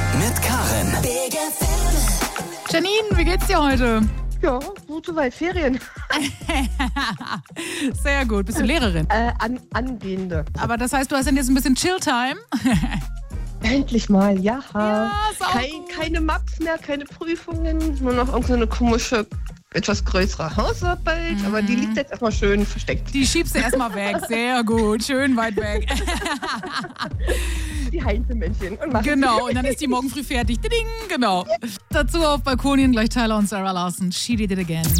mit Karin. Janine, wie geht's dir heute? Ja, gut soweit. Ferien. Sehr gut. Bist du Lehrerin? Angehende. Aber das heißt, du hast dann jetzt ein bisschen Chill-Time? Endlich mal, ja. Sau Keine Maps mehr, keine Prüfungen, nur noch irgendeine komische, etwas größere Hausarbeit. Aber die liegt jetzt erstmal schön versteckt. Die schiebst du erstmal weg. Sehr gut. Schön weit weg. Die Heinzelmännchen. Genau. Und dann ist die morgen früh fertig. Ding, genau. Dazu auf Balkonien gleich Tyler und Sarah Larson. She Did It Again.